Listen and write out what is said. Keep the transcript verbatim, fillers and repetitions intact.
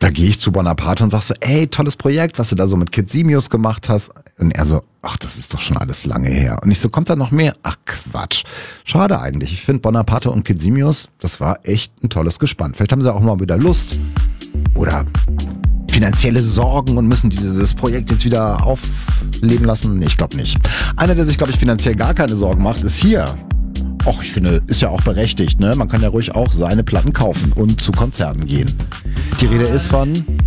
da gehe ich zu Bonaparte und sag so, ey, tolles Projekt, was du da so mit Kid Simius gemacht hast. Und er so, ach, das ist doch schon alles lange her. Und ich so, kommt da noch mehr? Ach, Quatsch. Schade eigentlich. Ich finde Bonaparte und Kid Simius, das war echt ein tolles Gespann. Vielleicht haben sie auch mal wieder Lust oder finanzielle Sorgen und müssen dieses Projekt jetzt wieder aufleben lassen. Ich glaube nicht. Einer, der sich, glaube ich, finanziell gar keine Sorgen macht, ist hier. Och, ich finde, ist ja auch berechtigt, ne? Man kann ja ruhig auch seine Platten kaufen und zu Konzerten gehen. Die Rede ist von